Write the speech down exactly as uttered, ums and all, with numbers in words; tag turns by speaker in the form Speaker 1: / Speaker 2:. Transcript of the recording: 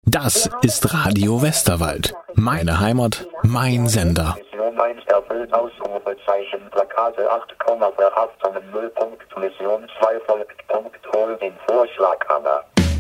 Speaker 1: Das ist Radio Westerwald. Meine Heimat, mein Sender.
Speaker 2: Mission eins erfüllt, Ausrufezeichen, Plakate acht, Verhaftungen null, Mission zwei folgt, Punkt, hol den Vorschlaghammer.